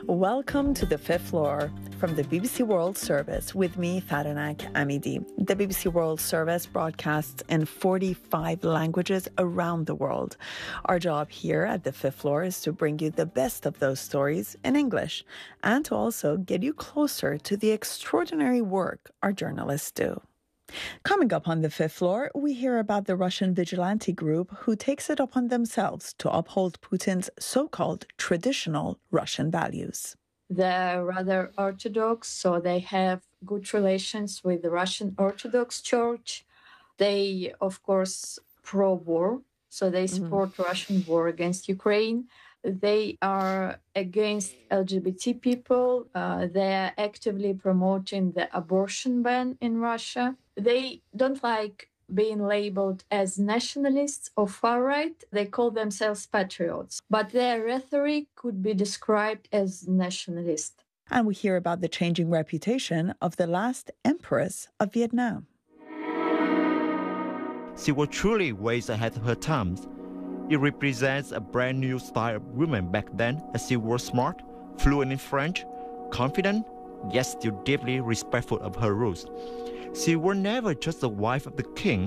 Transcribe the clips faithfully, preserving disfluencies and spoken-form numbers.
Welcome to the fifth floor from the B B C World Service with me, Faranak Amidi. The B B C World Service broadcasts in forty-five languages around the world. Our job here at the fifth floor is to bring you the best of those stories in English and to also get you closer to the extraordinary work our journalists do. Coming up on the fifth floor, we hear about the Russian vigilante group who takes it upon themselves to uphold Putin's so-called traditional Russian values. They're rather Orthodox, so they have good relations with the Russian Orthodox Church. They, of course, pro-war, so they support mm. Russian war against Ukraine. They are against L G B T people. Uh, they are actively promoting the abortion ban in Russia. They don't like being labeled as nationalists or far-right. They call themselves patriots, but their rhetoric could be described as nationalist. And we hear about the changing reputation of the last empress of Vietnam. She was truly ways ahead of her times. It represents a brand new style of women back then, as she was smart, fluent in French, confident, yet still deeply respectful of her rules. She was never just the wife of the king.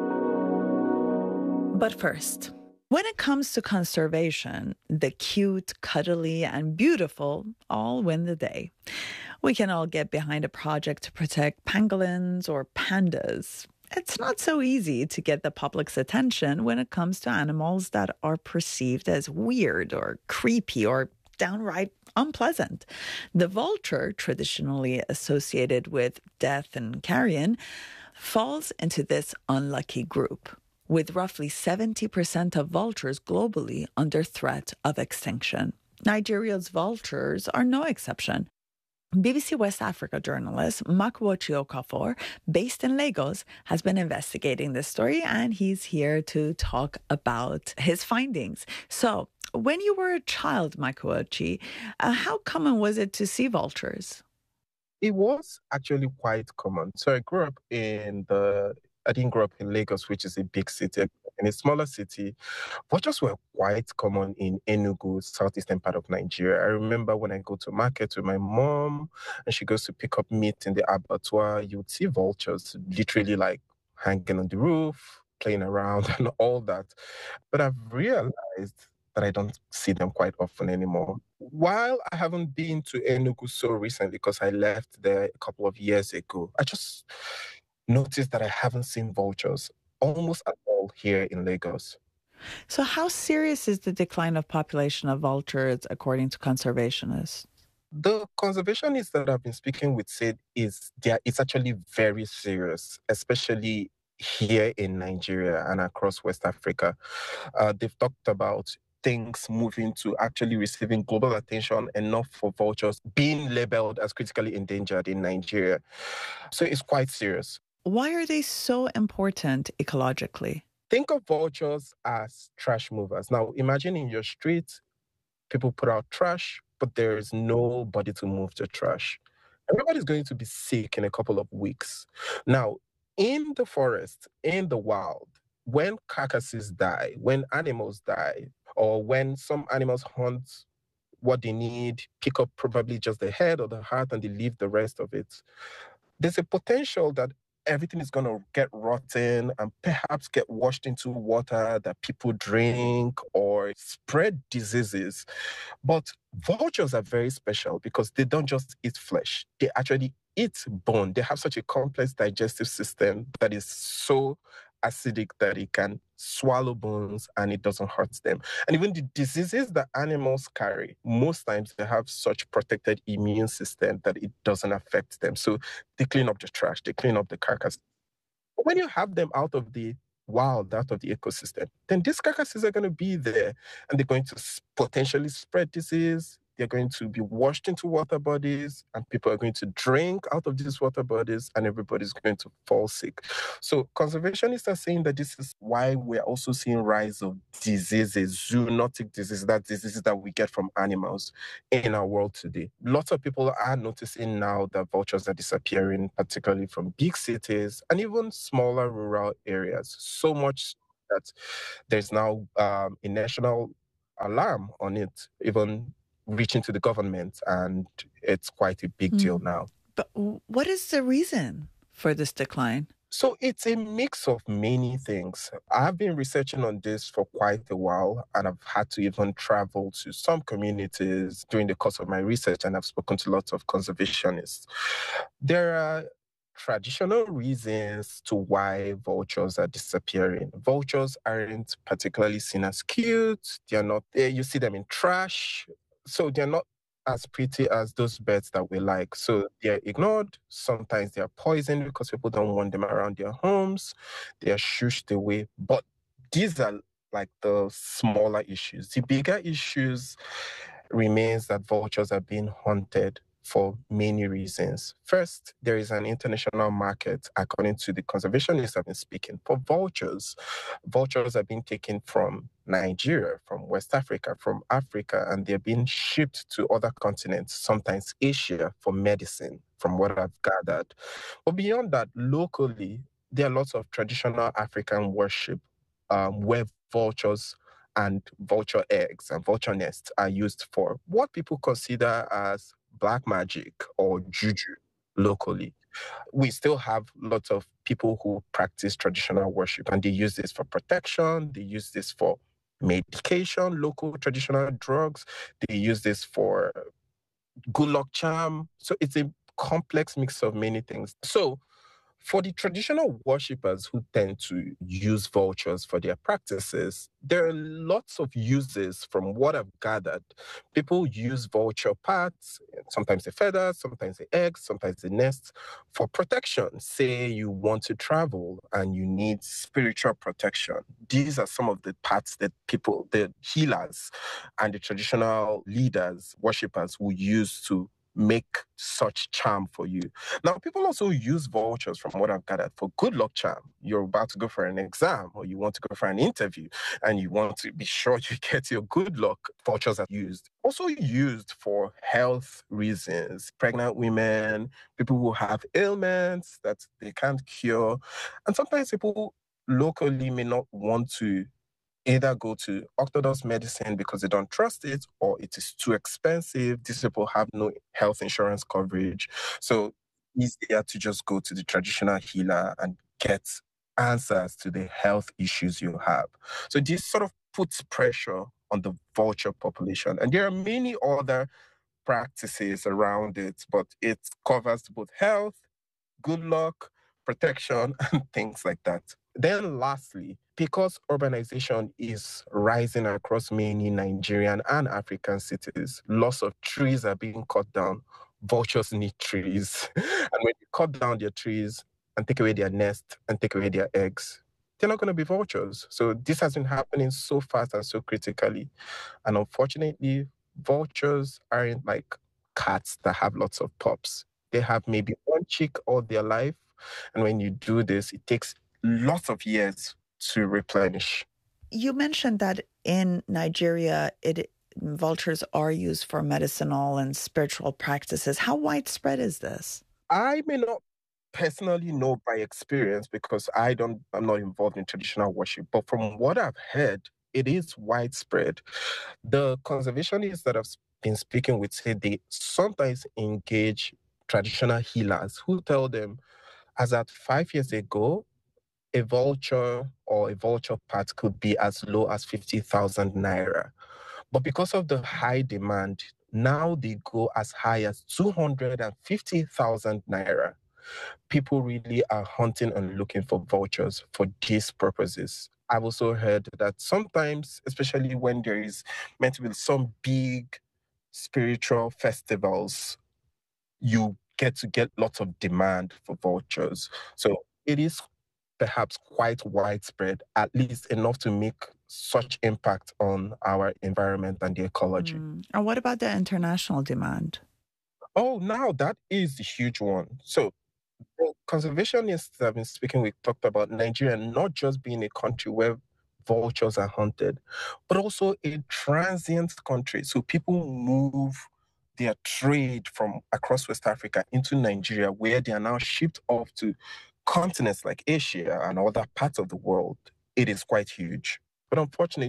But first, when it comes to conservation, the cute, cuddly, and beautiful all win the day. We can all get behind a project to protect pangolins or pandas. It's not so easy to get the public's attention when it comes to animals that are perceived as weird or creepy or downright unpleasant. The vulture, traditionally associated with death and carrion, falls into this unlucky group, with roughly seventy percent of vultures globally under threat of extinction. Nigeria's vultures are no exception. B B C West Africa journalist Makuochi Okafor, based in Lagos, has been investigating this story, and he's here to talk about his findings. So, when you were a child, Makuochi, uh, how common was it to see vultures? It was actually quite common. So I grew up in the, I didn't grow up in Lagos, which is a big city. In a smaller city, vultures were quite common in Enugu, southeastern part of Nigeria. I remember when I go to market with my mom and she goes to pick up meat in the abattoir, you'd see vultures literally like hanging on the roof, playing around and all that. But I've realized that I don't see them quite often anymore. While I haven't been to Enugu so recently because I left there a couple of years ago, I just noticed that I haven't seen vultures almost at all here in Lagos. So how serious is the decline of population of vultures according to conservationists? The conservationists that I've been speaking with said is there, it's actually very serious, especially here in Nigeria and across West Africa. Uh, they've talked about things moving to actually receiving global attention enough for vultures being labeled as critically endangered in Nigeria. So it's quite serious. Why are they so important ecologically? Think of vultures as trash movers. Now, imagine in your street, people put out trash, but there is nobody to move the trash. Everybody's going to be sick in a couple of weeks. Now, in the forest, in the wild, when carcasses die, when animals die, or when some animals hunt what they need, pick up probably just the head or the heart, and they leave the rest of it, there's a potential that everything is going to get rotten and perhaps get washed into water that people drink or spread diseases. But vultures are very special because they don't just eat flesh. They actually eat bone. They have such a complex digestive system that is so acidic that it can swallow bones and it doesn't hurt them. And even the diseases that animals carry, most times they have such protected immune system that it doesn't affect them. So they clean up the trash, they clean up the carcass. But when you have them out of the wild, out of the ecosystem, then these carcasses are going to be there and they're going to potentially spread disease. They're going to be washed into water bodies and people are going to drink out of these water bodies and everybody's going to fall sick. So conservationists are saying that this is why we're also seeing rise of diseases, zoonotic diseases, that diseases that we get from animals in our world today. Lots of people are noticing now that vultures are disappearing, particularly from big cities and even smaller rural areas. So much that there's now um, a national alarm on it, even reaching to the government, and it's quite a big mm. deal now. But what is the reason for this decline? So it's a mix of many things. I've been researching on this for quite a while, and I've had to even travel to some communities during the course of my research, and I've spoken to lots of conservationists. There are traditional reasons to why vultures are disappearing. Vultures aren't particularly seen as cute. They're not there. You see them in trash. So they're not as pretty as those birds that we like. So they're ignored. Sometimes they're poisoned because people don't want them around their homes. They're shushed away. But these are like the smaller issues. The bigger issues remains that vultures are being hunted for many reasons. First, there is an international market, according to the conservationists I've been speaking, for vultures. Vultures are being taken from Nigeria, from West Africa, from Africa, and they're being shipped to other continents, sometimes Asia, for medicine, from what I've gathered. But beyond that, locally, there are lots of traditional African worship um, where vultures and vulture eggs and vulture nests are used for what people consider as black magic or juju locally. We still have lots of people who practice traditional worship, and they use this for protection, they use this for medication, local traditional drugs, they use this for good luck charm. So it's a complex mix of many things. So for the traditional worshippers who tend to use vultures for their practices, there are lots of uses from what I've gathered. People use vulture parts, sometimes the feathers, sometimes the eggs, sometimes the nests, for protection. Say you want to travel and you need spiritual protection. These are some of the parts that people, the healers and the traditional leaders, worshippers will use to make such charm for you. Now, people also use vultures, from what I've gathered, for good luck charm. You're about to go for an exam, or you want to go for an interview, and you want to be sure you get your good luck. Vultures are used. Also used for health reasons. Pregnant women, people who have ailments that they can't cure. And sometimes people locally may not want to either go to orthodox medicine because they don't trust it, or it is too expensive. These people have no health insurance coverage. So it's easier to just go to the traditional healer and get answers to the health issues you have. So this sort of puts pressure on the vulture population. And there are many other practices around it, but it covers both health, good luck, protection, and things like that. Then lastly, because urbanization is rising across many Nigerian and African cities, lots of trees are being cut down. Vultures need trees. And when you cut down their trees and take away their nest and take away their eggs, they're not going to be vultures. So this has been happening so fast and so critically. And unfortunately, vultures aren't like cats that have lots of pups. They have maybe one chick all their life. And when you do this, it takes lots of years to replenish. You mentioned that in Nigeria, it vultures are used for medicinal and spiritual practices. How widespread is this? I may not personally know by experience because I don't, I'm not involved in traditional worship, but from what I've heard, it is widespread. The conservationists that I've been speaking with say they sometimes engage traditional healers who tell them, as at five years ago, a vulture or a vulture part could be as low as fifty thousand naira. But because of the high demand, now they go as high as two hundred fifty thousand naira. People really are hunting and looking for vultures for these purposes. I've also heard that sometimes, especially when there is meant to be some big spiritual festivals, you get to get lots of demand for vultures. So it is perhaps quite widespread, at least enough to make such impact on our environment and the ecology. Mm. And what about the international demand? Oh, now that is a huge one. So the conservationists I've been speaking with talked about Nigeria not just being a country where vultures are hunted, but also a transient country. So people move their trade from across West Africa into Nigeria, where they are now shipped off to continents like Asia and other parts of the world. It is quite huge. But unfortunately,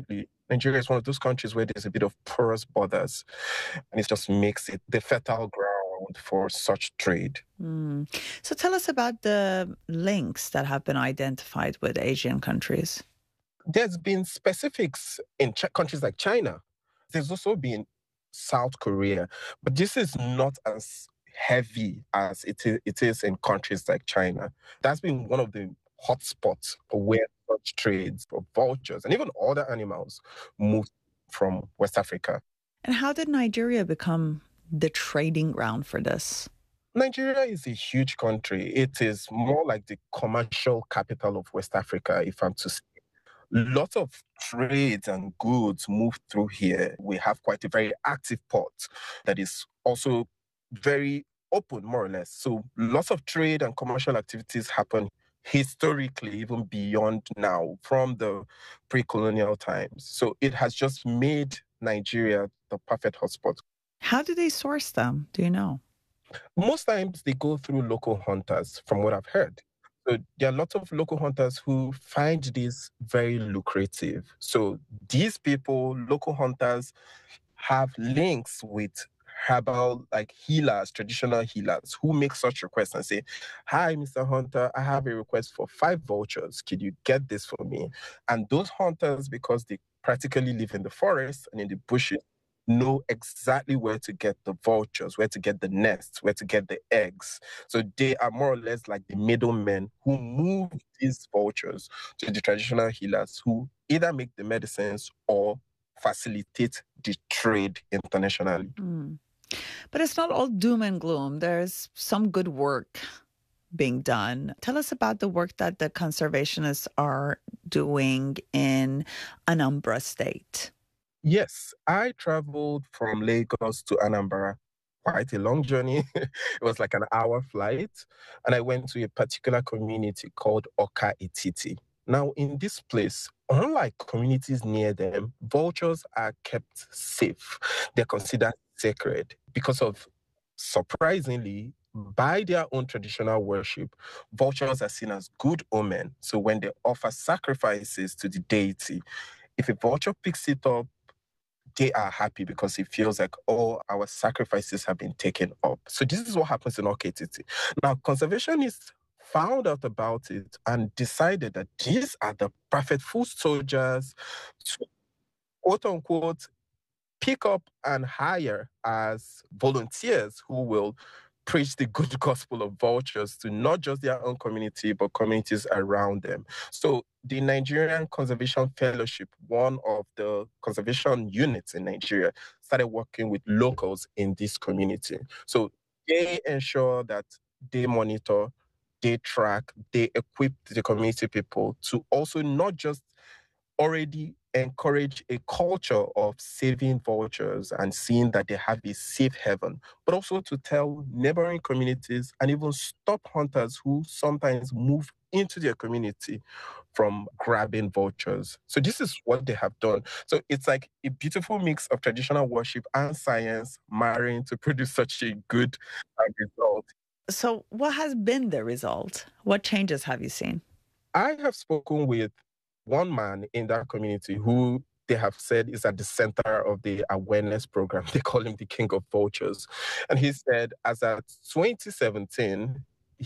Nigeria is one of those countries where there's a bit of porous borders, and it just makes it the fertile ground for such trade. Mm. So tell us about the links that have been identified with Asian countries. There's been specifics in ch- countries like China. There's also been South Korea, but this is not as heavy as it is, it is in countries like China. That's been one of the hotspots where such trades for vultures and even other animals move from West Africa. And how did Nigeria become the trading ground for this? Nigeria is a huge country. It is more like the commercial capital of West Africa, if I'm to say. Lots of trades and goods move through here. We have quite a very active port that is also very open, more or less. So lots of trade and commercial activities happen historically, even beyond now, from the pre-colonial times. So it has just made Nigeria the perfect hotspot. How do they source them? Do you know? Most times they go through local hunters, from what I've heard. So there are lots of local hunters who find this very lucrative. So these people, local hunters, have links with herbal, like healers, traditional healers, who make such requests and say, "Hi, Mister Hunter, I have a request for five vultures. Could you get this for me?" And those hunters, because they practically live in the forest and in the bushes, know exactly where to get the vultures, where to get the nests, where to get the eggs. So they are more or less like the middlemen who move these vultures to the traditional healers who either make the medicines or facilitate the trade internationally. Mm. But it's not all doom and gloom. There's some good work being done. Tell us about the work that the conservationists are doing in Anambra State. Yes, I traveled from Lagos to Anambra, quite a long journey. It was like an hour flight. And I went to a particular community called Oka Etiti. Now, in this place, unlike communities near them, vultures are kept safe. They're considered sacred because of, surprisingly, by their own traditional worship, vultures are seen as good omen. So when they offer sacrifices to the deity, if a vulture picks it up, they are happy because it feels like, oh, our sacrifices have been taken up. So this is what happens in Oka Etiti. Now, conservationists found out about it and decided that these are the perfect foot soldiers to, quote unquote, pick up and hire as volunteers who will preach the good gospel of vultures to not just their own community, but communities around them. So the Nigerian Conservation Fellowship, one of the conservation units in Nigeria, started working with locals in this community. So they ensure that they monitor, they track, they equip the community people to also not just already encourage a culture of saving vultures and seeing that they have a safe haven, but also to tell neighboring communities and even stop hunters who sometimes move into their community from grabbing vultures. So this is what they have done. So it's like a beautiful mix of traditional worship and science marrying to produce such a good result. So what has been the result? What changes have you seen? I have spoken with one man in that community who they have said is at the center of the awareness program. They call him the King of Vultures. And he said, as at twenty seventeen,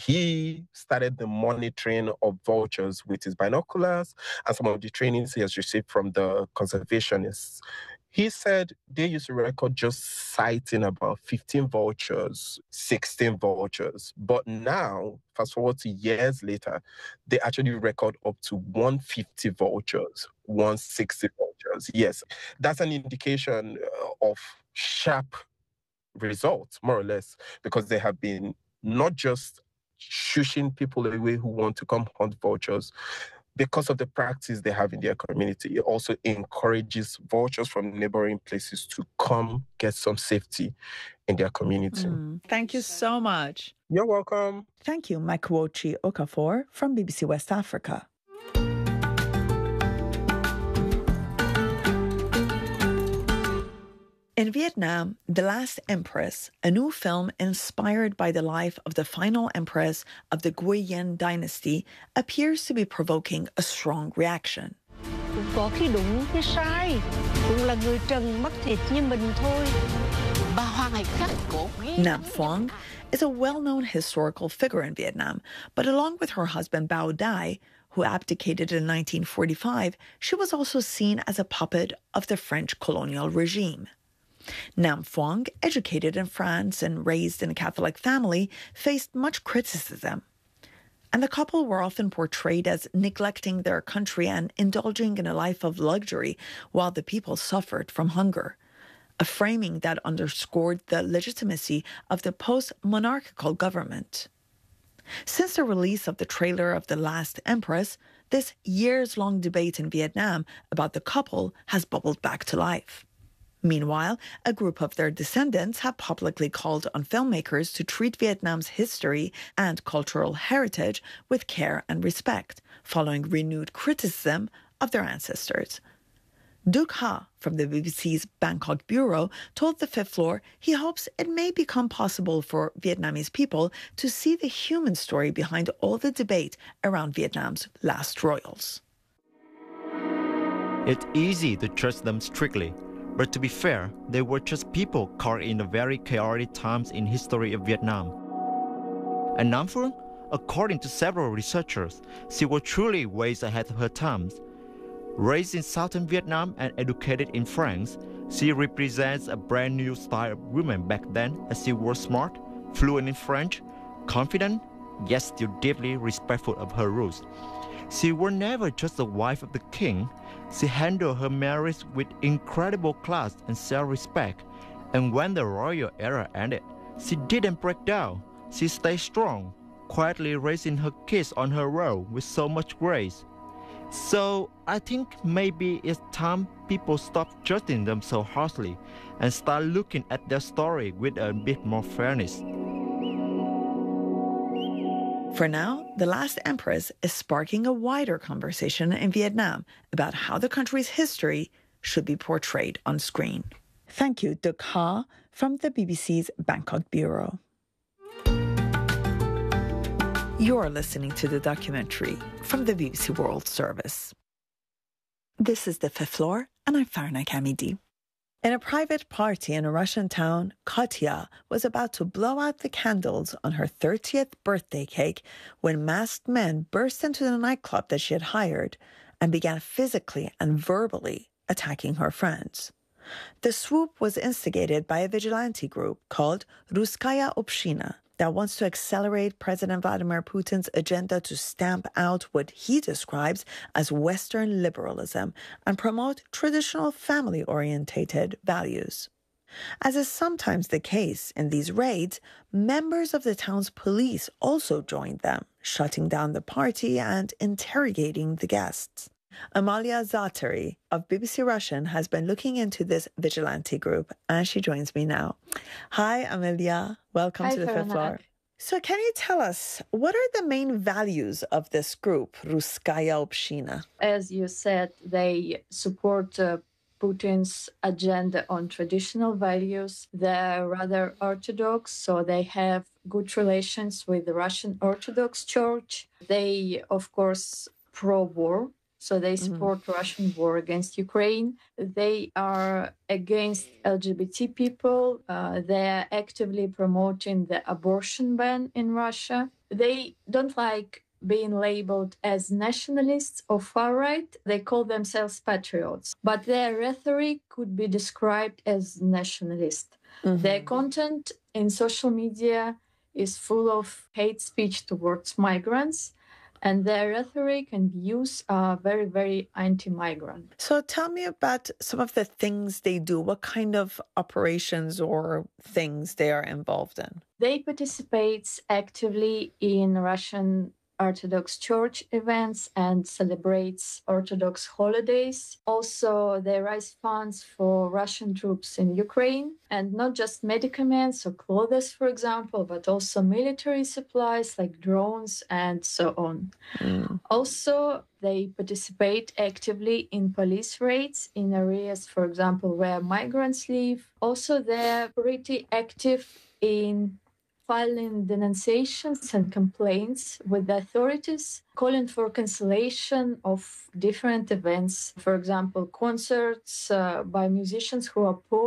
he started the monitoring of vultures with his binoculars and some of the trainings he has received from the conservationists. He said they used to record just sighting about fifteen vultures, sixteen vultures. But now, fast forward to years later, they actually record up to one hundred fifty vultures, one hundred sixty vultures. Yes, that's an indication of sharp results, more or less, because they have been not just shushing people away who want to come hunt vultures. Because of the practice they have in their community, it also encourages vultures from neighboring places to come get some safety in their community. Mm, thank you so much. You're welcome. Thank you, Makwochi Okafor from B B C West Africa. In Vietnam, The Last Empress, a new film inspired by the life of the final empress of the Nguyen dynasty, appears to be provoking a strong reaction. có khi đúng khi sai, cũng là người trần mất thịt như mình thôi. Bà Hoàng Hải Khắc cố ghi. Nam Phuong is a well-known historical figure in Vietnam, but along with her husband Bao Dai, who abdicated in nineteen forty-five, she was also seen as a puppet of the French colonial regime. Nam Phuong, educated in France and raised in a Catholic family, faced much criticism. And the couple were often portrayed as neglecting their country and indulging in a life of luxury while the people suffered from hunger, a framing that underscored the legitimacy of the post-monarchical government. Since the release of the trailer of The Last Empress, this years-long debate in Vietnam about the couple has bubbled back to life. Meanwhile, a group of their descendants have publicly called on filmmakers to treat Vietnam's history and cultural heritage with care and respect, following renewed criticism of their ancestors. Duc Ha from the B B C's Bangkok bureau told The Fifth Floor he hopes it may become possible for Vietnamese people to see the human story behind all the debate around Vietnam's last royals. It's easy to judge them strictly, but to be fair, they were just people caught in the very chaotic times in history of Vietnam. And Nam Phuong, according to several researchers, she was truly way ahead of her times. Raised in southern Vietnam and educated in France, she represents a brand new style of women back then, as she was smart, fluent in French, confident, yet still deeply respectful of her roots. She was never just the wife of the king. She handled her marriage with incredible class and self-respect. And when the royal era ended, she didn't break down. She stayed strong, quietly raising her kids on her own with so much grace. So I think maybe it's time people stop judging them so harshly and start looking at their story with a bit more fairness. For now, The Last Empress is sparking a wider conversation in Vietnam about how the country's history should be portrayed on screen. Thank you, Duc Ha from the B B C's Bangkok bureau. You're listening to the documentary from the B B C World Service. This is The Fifth Floor, and I'm Farna Kamidi. In a private party in a Russian town, Katya was about to blow out the candles on her thirtieth birthday cake when masked men burst into the nightclub that she had hired and began physically and verbally attacking her friends. The swoop was instigated by a vigilante group called Ruskaya Община that wants to accelerate President Vladimir Putin's agenda to stamp out what he describes as Western liberalism and promote traditional family-orientated values. As is sometimes the case in these raids, members of the town's police also joined them, shutting down the party and interrogating the guests. Amalia Zatari of B B C Russian has been looking into this vigilante group, and she joins me now. Hi, Amelia. Welcome Hi, to the Fifth Farna. Floor. So can you tell us, what are the main values of this group, Ruskaya Община? As you said, they support uh, Putin's agenda on traditional values. They're rather Orthodox, so they have good relations with the Russian Orthodox Church. They, of course, pro-war. So they support mm-hmm. Russian war against Ukraine. They are against L G B T people. Uh, they are actively promoting the abortion ban in Russia. They don't like being labeled as nationalists or far-right. They call themselves patriots. But their rhetoric could be described as nationalist. Mm-hmm. Their content in social media is full of hate speech towards migrants. And their rhetoric and views are very, very anti-migrant. So tell me about some of the things they do. What kind of operations or things they are involved in? They participate actively in Russian Orthodox Church events and celebrates Orthodox holidays. Also, they raise funds for Russian troops in Ukraine, and not just medicaments or clothes, for example, but also military supplies like drones and so on. Mm. Also, they participate actively in police raids in areas, for example, where migrants live. Also, they're pretty active in filing denunciations and complaints with the authorities, calling for cancellation of different events. For example, concerts uh, by musicians who oppose